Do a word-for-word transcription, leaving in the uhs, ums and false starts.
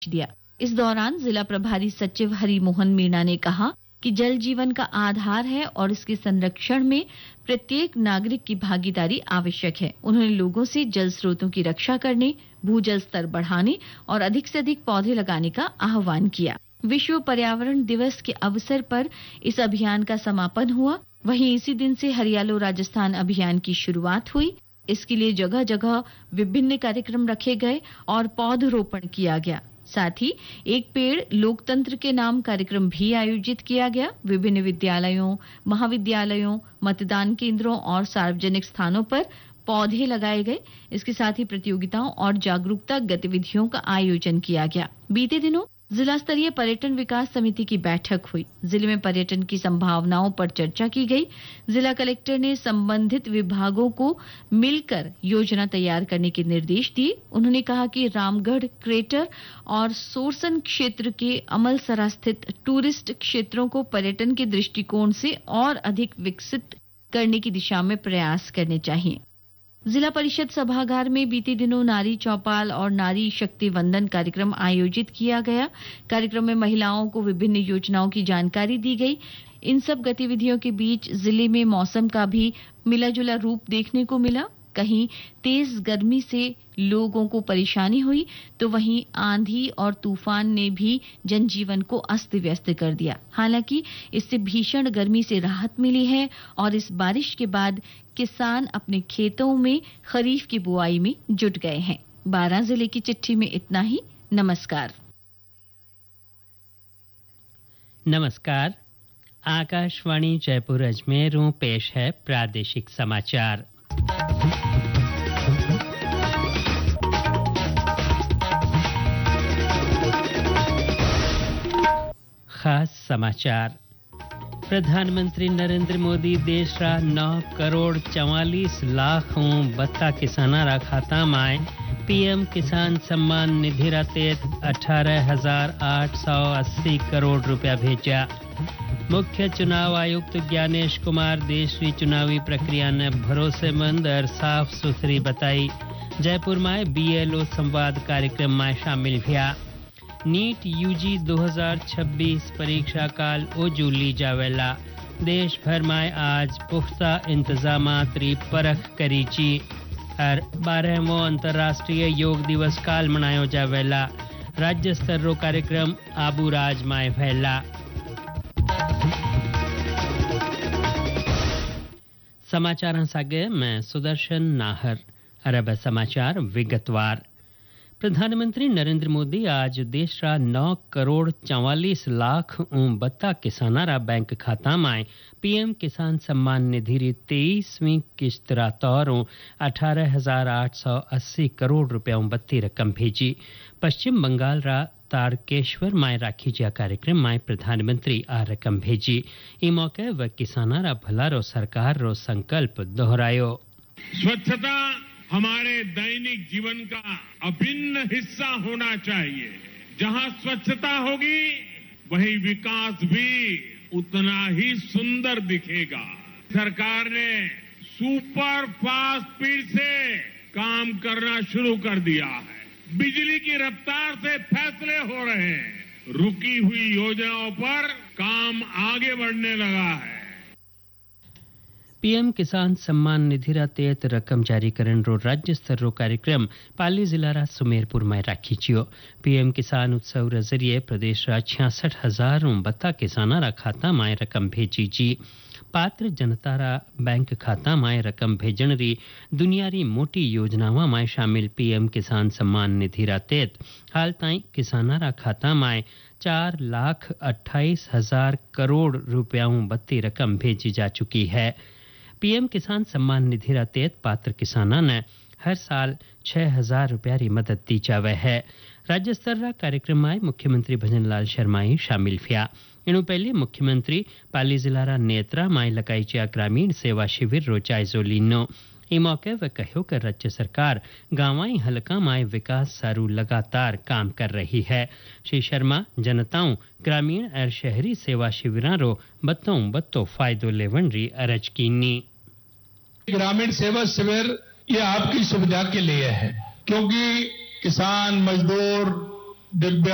दिया। इस दौरान जिला प्रभारी सचिव हरि मोहन मीणा ने कहा कि जल जीवन का आधार है और इसके संरक्षण में प्रत्येक नागरिक की भागीदारी आवश्यक है। उन्होंने लोगों से जल स्रोतों की रक्षा करने, भूजल स्तर बढ़ाने और अधिक से अधिक पौधे लगाने का आह्वान किया। विश्व पर्यावरण दिवस के अवसर पर इस अभियान का समापन हुआ। वहीं इसी दिन से हरियालो राजस्थान अभियान की शुरुआत हुई। इसके लिए जगह जगह विभिन्न कार्यक्रम रखे गए और पौधरोपण किया गया। साथ ही एक पेड़ लोकतंत्र के नाम कार्यक्रम भी आयोजित किया गया। विभिन्न विद्यालयों, महाविद्यालयों, मतदान केंद्रों और सार्वजनिक स्थानों पर पौधे लगाए गए। इसके साथ ही प्रतियोगिताओं और जागरूकता गतिविधियों का आयोजन किया गया। बीते दिनों जिला स्तरीय पर्यटन विकास समिति की बैठक हुई। जिले में पर्यटन की संभावनाओं पर चर्चा की गई। जिला कलेक्टर ने संबंधित विभागों को मिलकर योजना तैयार करने के निर्देश दिए। उन्होंने कहा कि रामगढ़ क्रेटर और सोरसन क्षेत्र के अमलसरा स्थित टूरिस्ट क्षेत्रों को पर्यटन के दृष्टिकोण से और अधिक विकसित करने की दिशा में प्रयास करने चाहिए। जिला परिषद सभागार में बीते दिनों नारी चौपाल और नारी शक्ति वंदन कार्यक्रम आयोजित किया गया। कार्यक्रम में महिलाओं को विभिन्न योजनाओं की जानकारी दी गई। इन सब गतिविधियों के बीच जिले में मौसम का भी मिला-जुला रूप देखने को मिला। कहीं तेज गर्मी से लोगों को परेशानी हुई, तो वहीं आंधी और तूफान ने भी जनजीवन को अस्त-व्यस्त कर दिया। हालांकि इससे भीषण गर्मी से राहत मिली है और इस बारिश के बाद किसान अपने खेतों में खरीफ की बुआई में जुट गए हैं। बारां जिले की चिट्ठी में इतना ही। नमस्कार। नमस्कार। आकाशवाणी जयपुर अजमेर पेश है प्रादेशिक समाचार। खास समाचार। प्रधानमंत्री नरेंद्र मोदी देश रा नौ करोड़ चवालीस लाख बत्ता किसाना रा खाता में पीएम किसान सम्मान निधि रा तहत अठारह हजार आठ सौ अस्सी करोड़ रुपया भेजा। मुख्य चुनाव आयुक्त ज्ञानेश कुमार देश की चुनावी प्रक्रिया ने भरोसेमंद और साफ सुथरी बताई। जयपुर में बीएलओ संवाद कार्यक्रम में शामिल हुआ। नीट यूजी दो हज़ार छब्बीस परीक्षा काल ओजू ली जावेला। देश भर में आज पुख्ता इंतजामात री परख करी ची और बारहवो अंतर्राष्ट्रीय योग दिवस काल मनायो जावेला। राज्य स्तर रो कार्यक्रम आबूराज में भैला। समाचार सागे मैं सुदर्शन नाहर। अरब समाचार विगतवार। प्रधानमंत्री नरेंद्र मोदी आज देश रा नौ करोड़ चवालीस लाख बत्ता किसाना रा बैंक खाता में पीएम किसान सम्मान निधि री तेईसवीं किस्त रा तौर अठारह हजार आठ सौ अस्सी करोड़ रुपया बत्ती रकम भेजी। पश्चिम बंगाल रा तारकेश्वर में राखी जा कार्यक्रम में प्रधानमंत्री आ रकम भेजी। ई मौके व किसाना रा भला रो सरकार रो संकल्प दोहरायो। स्वच्छता हमारे दैनिक जीवन का अभिन्न हिस्सा होना चाहिए। जहां स्वच्छता होगी वहीं विकास भी उतना ही सुंदर दिखेगा। सरकार ने सुपर फास्ट स्पीड से काम करना शुरू कर दिया है। बिजली की रफ्तार से फैसले हो रहे हैं। रुकी हुई योजनाओं पर काम आगे बढ़ने लगा है। पीएम किसान सम्मान निधि रा तहत रकम जारी करण रो राज्य स्तर रो कार्यक्रम पाली जिला रा सुमेरपुर में राखी छियो। पीएम किसान उत्सव रे जरिए प्रदेश रा छियासठ हजार बत्ता किसाना रा खाता में रकम भेजी जी। पात्र जनता रा बैंक खाता में रकम भेजन री दुनिया री मोटी योजनावां में शामिल पीएम किसान सम्मान निधि रा तहत हाल ताईं किसाना रा खाता में चार लाख अट्ठाईस हजार करोड़ रुपया बत्ती रकम भेजी जा चुकी है। पीएम किसान सम्मान निधि रा तहत पात्र किसाना ने हर साल छह हजार रुपया री मदद दी जावे है। राज्य स्तर रा कार्यक्रम में मुख्यमंत्री भजनलाल शर्मा ही शामिल हुआ। इनु पहले मुख्यमंत्री पाली जिला रा नेत्रा में लगाई जा ग्रामीण सेवा शिविर रो जायजो लीनो। ई मौके वे कहो कि राज्य सरकार गांवाई हलका में विकास सारू लगातार काम कर रही है। श्री शर्मा जनताओं ग्रामीण और शहरी सेवा शिविरां रो बत्तों बत्तो फायदो लेवन री अरज कीनी। ग्रामीण सेवा शिविर ये आपकी सुविधा के लिए है, क्योंकि किसान, मजदूर, दिव्यांग